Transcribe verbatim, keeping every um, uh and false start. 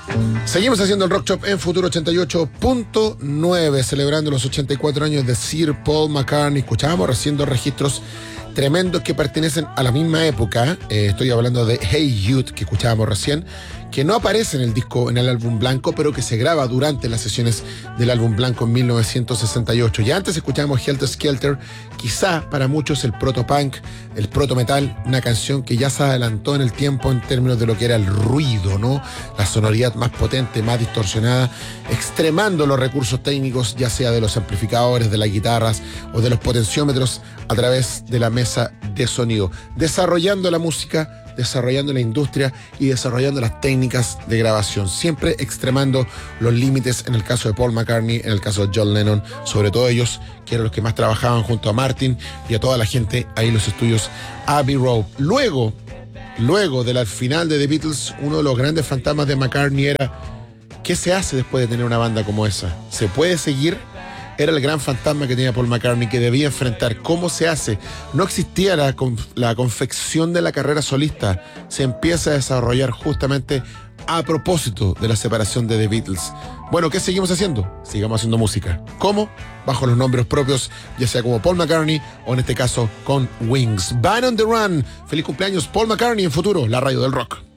Seguimos haciendo el Rock Shop en Futuro ochenta y ocho punto nueve, celebrando los ochenta y cuatro años de Sir Paul McCartney. Escuchábamos recién dos registros tremendos que pertenecen a la misma época. Eh, estoy hablando de Hey Jude, que escuchábamos recién, que no aparece en el disco, en el álbum blanco, pero que se graba durante las sesiones del álbum blanco en mil novecientos sesenta y ocho. Y antes escuchábamos Helter Skelter, quizá para muchos el proto-punk, el proto-metal, una canción que ya se adelantó en el tiempo en términos de lo que era el ruido, ¿no? La sonoridad más potente, más distorsionada, extremando los recursos técnicos, ya sea de los amplificadores, de las guitarras o de los potenciómetros a través de la mesa de sonido, desarrollando la música, desarrollando la industria y desarrollando las técnicas de grabación, siempre extremando los límites en el caso de Paul McCartney, en el caso de John Lennon, sobre todo ellos, que eran los que más trabajaban junto a Martin y a toda la gente ahí en los estudios Abbey Road. Luego, luego del final de The Beatles, uno de los grandes fantasmas de McCartney era: ¿qué se hace después de tener una banda como esa? ¿Se puede seguir? Era el gran fantasma que tenía Paul McCartney, que debía enfrentar. ¿Cómo se hace? No existía la, la confección de la carrera solista. Se empieza a desarrollar justamente a propósito de la separación de The Beatles. Bueno, ¿qué seguimos haciendo? Sigamos haciendo música. ¿Cómo? Bajo los nombres propios, ya sea como Paul McCartney o en este caso con Wings. Band on the Run. Feliz cumpleaños Paul McCartney en Futuro, la radio del rock.